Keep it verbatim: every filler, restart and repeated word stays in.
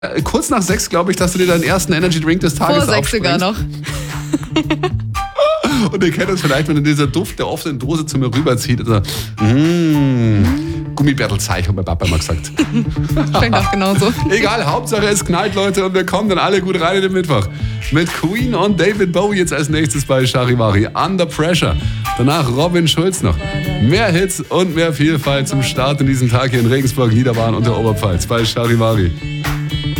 Äh, kurz nach sechs, glaube ich, dass du dir deinen ersten Energy Drink des Tages Vor sechs sogar noch. Und ihr kennt es vielleicht, wenn dieser Duft, der oft in die Dose zu mir rüberzieht. Also, mmh, Gummibärtel-Zeich, hat mein Papa immer gesagt. Schmeckt auch genauso. Egal, Hauptsache es knallt, Leute, und wir kommen dann alle gut rein in den Mittwoch. Mit Queen und David Bowie jetzt als nächstes bei Charivari. Under Pressure. Danach Robin Schulz noch. Mehr Hits und mehr Vielfalt zum Start in diesem Tag hier in Regensburg, Niederbayern und der Oberpfalz bei Charivari.